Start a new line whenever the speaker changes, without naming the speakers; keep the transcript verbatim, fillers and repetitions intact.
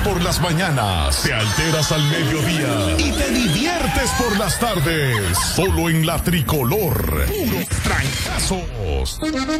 por las mañanas, te alteras al mediodía y te diviertes por las tardes. Solo en la Tricolor. Puros trancazos.